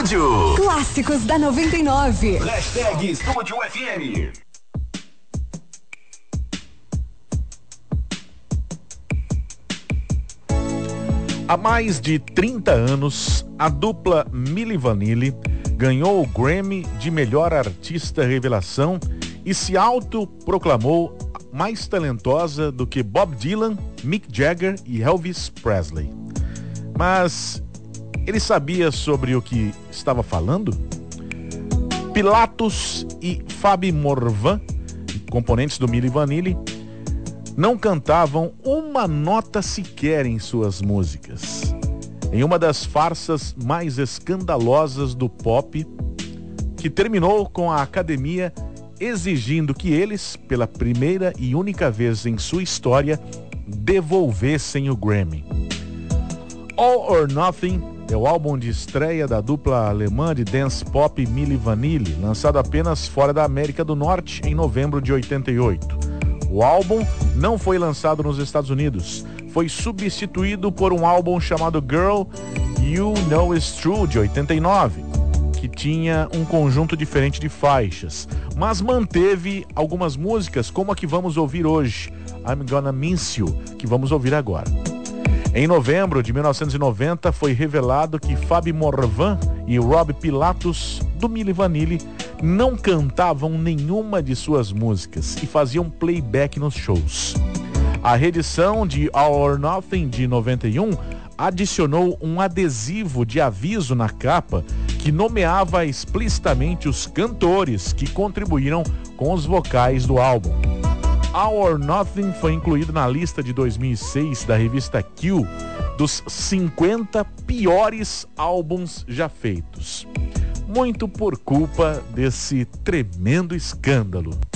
Estúdio. Clássicos da 99. Hashtag Estúdio FM. Há mais de 30 anos, a dupla Milli Vanilli ganhou o Grammy de melhor artista revelação e se autoproclamou mais talentosa do que Bob Dylan, Mick Jagger e Elvis Presley. Mas ele sabia sobre o que estava falando? Pilatus e Fabi Morvan, componentes do Milli Vanilli, não cantavam uma nota sequer em suas músicas. Em uma das farsas mais escandalosas do pop, que terminou com a academia exigindo que eles, pela primeira e única vez em sua história, devolvessem o Grammy. All or Nothing é o álbum de estreia da dupla alemã de dance pop Milli Vanilli, lançado apenas fora da América do Norte em novembro de 88. O álbum não foi lançado nos Estados Unidos. Foi substituído por um álbum chamado Girl, You Know It's True, de 89, que tinha um conjunto diferente de faixas, mas manteve algumas músicas como a que vamos ouvir hoje, I'm Gonna Miss You, que vamos ouvir agora. Em novembro de 1990, foi revelado que Fabi Morvan e Rob Pilatus, do Milli Vanilli, não cantavam nenhuma de suas músicas e faziam playback nos shows. A reedição de All or Nothing de 91 adicionou um adesivo de aviso na capa que nomeava explicitamente os cantores que contribuíram com os vocais do álbum. All or Nothing foi incluído na lista de 2006 da revista Q dos 50 piores álbuns já feitos. Muito por culpa desse tremendo escândalo.